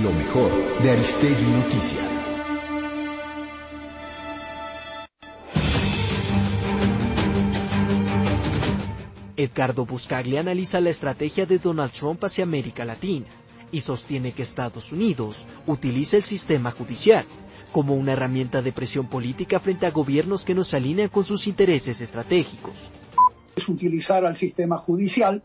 Lo mejor de Aristegui Noticias. Edgardo Buscaglia analiza la estrategia de Donald Trump hacia América Latina y sostiene que Estados Unidos utiliza el sistema judicial como una herramienta de presión política frente a gobiernos que no se alinean con sus intereses estratégicos. Es utilizar al sistema judicial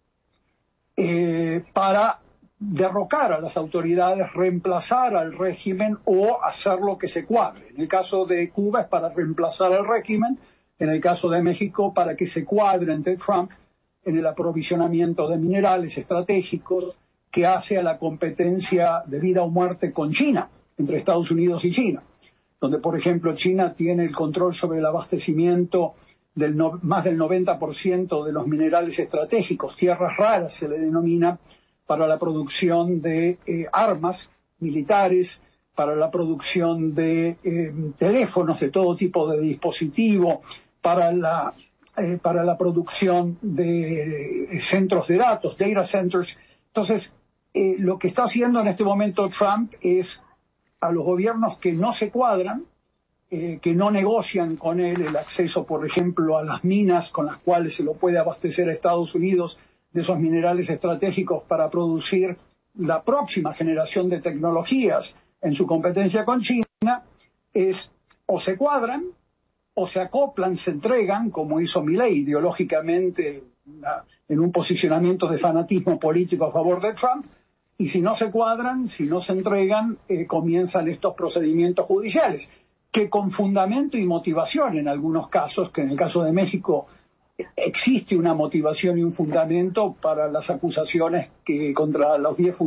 para derrocar a las autoridades, reemplazar al régimen o hacer lo que se cuadre. En el caso de Cuba es para reemplazar al régimen, en el caso de México para que se cuadre entre Trump en el aprovisionamiento de minerales estratégicos que hace a la competencia de vida o muerte con China, entre Estados Unidos y China, donde, por ejemplo, China tiene el control sobre el abastecimiento más del 90% de los minerales estratégicos, tierras raras se le denomina, para la producción de armas militares, para la producción de teléfonos de todo tipo de dispositivo, para la producción de centros de datos, data centers. Entonces, lo que está haciendo en este momento Trump es a los gobiernos que no se cuadran, que no negocian con él el acceso, por ejemplo, a las minas con las cuales se lo puede abastecer a Estados Unidos de esos minerales estratégicos para producir la próxima generación de tecnologías en su competencia con China, es o se cuadran, o se acoplan, se entregan, como hizo Milei ideológicamente en un posicionamiento de fanatismo político a favor de Trump, y si no se cuadran, si no se entregan, comienzan estos procedimientos judiciales, que con fundamento y motivación en algunos casos, que en el caso de México existe una motivación y un fundamento para las acusaciones que contra los 10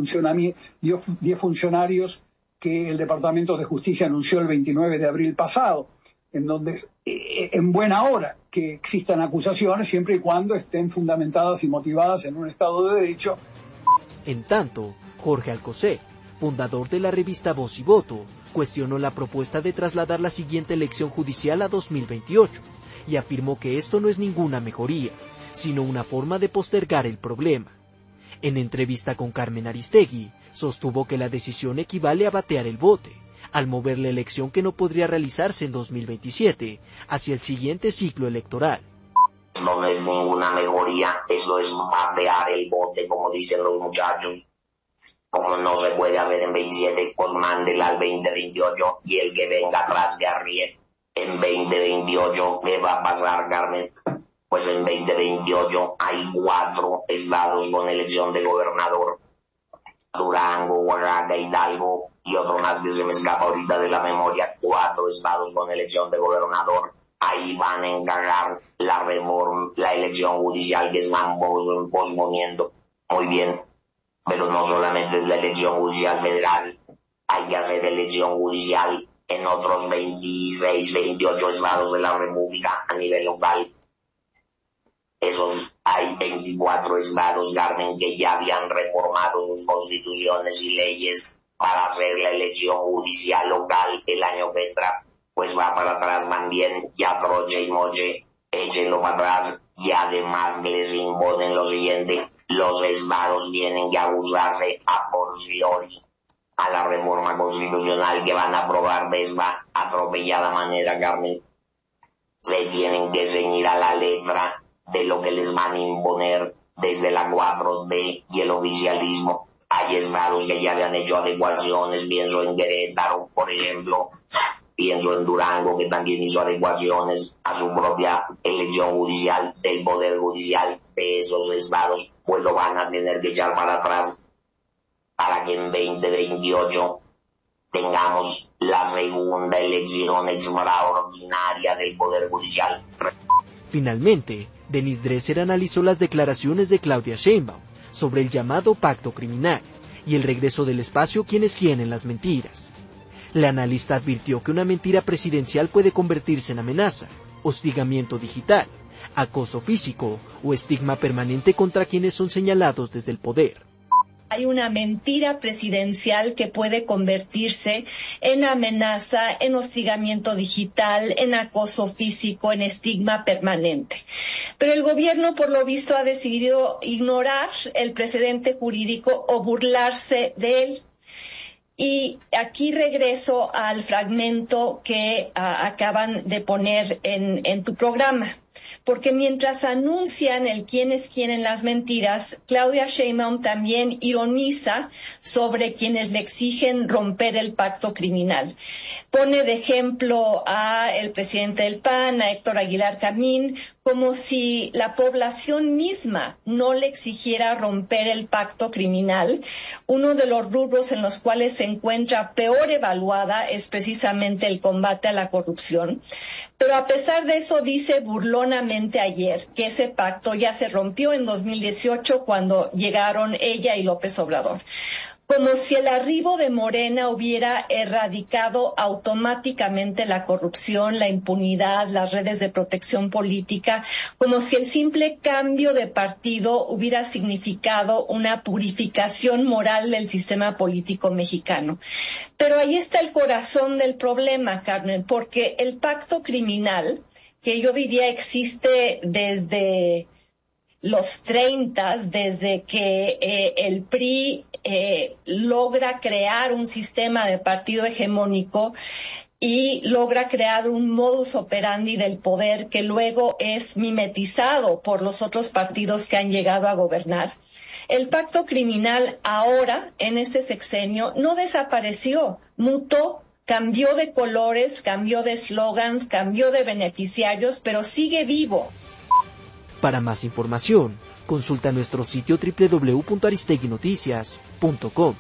funcionarios que el Departamento de Justicia anunció el 29 de abril pasado, en donde en buena hora que existan acusaciones siempre y cuando estén fundamentadas y motivadas en un Estado de Derecho. En tanto, Jorge Alcocer, fundador de la revista Voz y Voto, cuestionó la propuesta de trasladar la siguiente elección judicial a 2028 y afirmó que esto no es ninguna mejoría, sino una forma de postergar el problema. En entrevista con Carmen Aristegui, sostuvo que la decisión equivale a batear el bote, al mover la elección que no podría realizarse en 2027 hacia el siguiente ciclo electoral. No es ninguna mejoría, eso es batear el bote, como dicen los muchachos. Como no se puede hacer en 27, pues mándela al 2028 y el que venga atrás que arríe. En 2028, ¿qué va a pasar, Carmen? Pues en 2028 hay 4 estados con elección de gobernador. Durango, Oaxaca, Hidalgo y otro más que se me escapa ahorita de la memoria. 4 estados con elección de gobernador. Ahí van a encargar la reforma, la elección judicial que están posponiendo. Muy bien, pero no solamente es la elección judicial federal, hay que hacer elección judicial en otros 26, 28 estados de la República a nivel local. Hay 24 estados, Carmen, que ya habían reformado sus constituciones y leyes para hacer la elección judicial local el año que entra. Pues va para atrás también, ya troche y moche, échenlo para atrás, y además les imponen lo siguiente: los estados tienen que ajustarse a fortiori a la reforma constitucional que van a aprobar de esta atropellada manera, Carmen. Se tienen que ceñir a la letra de lo que les van a imponer desde la 4D y el oficialismo. Hay estados que ya habían hecho adecuaciones, pienso en Querétaro, por ejemplo, pienso en Durango, que también hizo adecuaciones a su propia elección judicial, del Poder Judicial de esos estados, pues lo van a tener que echar para atrás para que en 2028 tengamos la segunda elección extraordinaria del Poder Judicial. Finalmente, Denis Dresser analizó las declaraciones de Claudia Sheinbaum sobre el llamado pacto criminal y el regreso del espacio quienes quieren las mentiras. La analista advirtió que una mentira presidencial puede convertirse en amenaza, hostigamiento digital, acoso físico o estigma permanente contra quienes son señalados desde el poder. Hay una mentira presidencial que puede convertirse en amenaza, en hostigamiento digital, en acoso físico, en estigma permanente. Pero el gobierno, por lo visto, ha decidido ignorar el precedente jurídico o burlarse de él. Y aquí regreso al fragmento que acaban de poner en tu programa. Porque mientras anuncian el quién es quién en las mentiras, Claudia Sheinbaum también ironiza sobre quienes le exigen romper el pacto criminal. Pone de ejemplo a el presidente del PAN, a Héctor Aguilar Camín, como si la población misma no le exigiera romper el pacto criminal. Uno de los rubros en los cuales se encuentra peor evaluada es precisamente el combate a la corrupción. Pero a pesar de eso dice burlonamente ayer que ese pacto ya se rompió en 2018 cuando llegaron ella y López Obrador. Como si el arribo de Morena hubiera erradicado automáticamente la corrupción, la impunidad, las redes de protección política, como si el simple cambio de partido hubiera significado una purificación moral del sistema político mexicano. Pero ahí está el corazón del problema, Carmen, porque el pacto criminal, que yo diría existe desde los 30, desde que el PRI logra crear un sistema de partido hegemónico y logra crear un modus operandi del poder que luego es mimetizado por los otros partidos que han llegado a gobernar. El pacto criminal ahora, en este sexenio, no desapareció, mutó, cambió de colores, cambió de eslogans, cambió de beneficiarios, pero sigue vivo. Para más información, consulta nuestro sitio www.aristeguinoticias.com.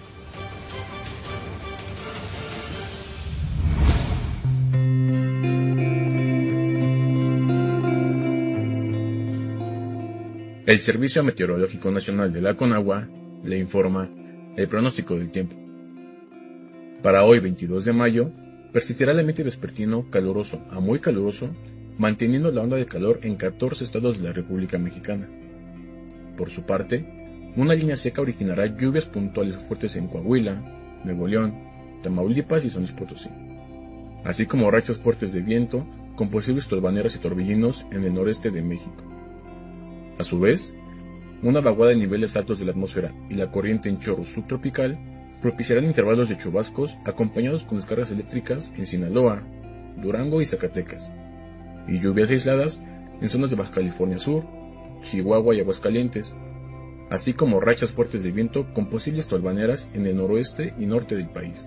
El Servicio Meteorológico Nacional de la Conagua le informa el pronóstico del tiempo. Para hoy, 22 de mayo, persistirá el ambiente vespertino caluroso a muy caluroso, manteniendo la onda de calor en 14 estados de la República Mexicana. Por su parte, una línea seca originará lluvias puntuales fuertes en Coahuila, Nuevo León, Tamaulipas y San Luis Potosí, así como rachas fuertes de viento con posibles tolvaneras y torbellinos en el noreste de México. A su vez, una vaguada de niveles altos de la atmósfera y la corriente en chorro subtropical propiciarán intervalos de chubascos acompañados con descargas eléctricas en Sinaloa, Durango y Zacatecas, y lluvias aisladas en zonas de Baja California Sur, Chihuahua y Aguascalientes, así como rachas fuertes de viento con posibles tolvaneras en el noroeste y norte del país.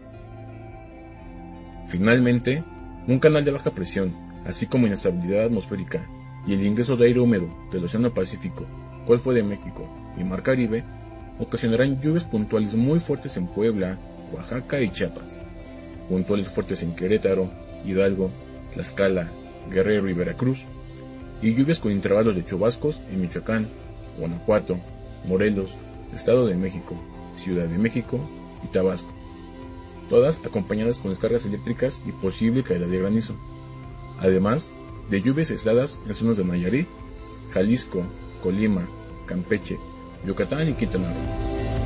Finalmente, un canal de baja presión, así como inestabilidad atmosférica y el ingreso de aire húmedo del Océano Pacífico, Golfo de México y Mar Caribe, ocasionarán lluvias puntuales muy fuertes en Puebla, Oaxaca y Chiapas, puntuales fuertes en Querétaro, Hidalgo, Tlaxcala, Guerrero y Veracruz, y lluvias con intervalos de chubascos en Michoacán, Guanajuato, Morelos, Estado de México, Ciudad de México y Tabasco, todas acompañadas con descargas eléctricas y posible caída de granizo, además de lluvias aisladas en zonas de Nayarit, Jalisco, Colima, Campeche, Yucatán y Quintana Roo.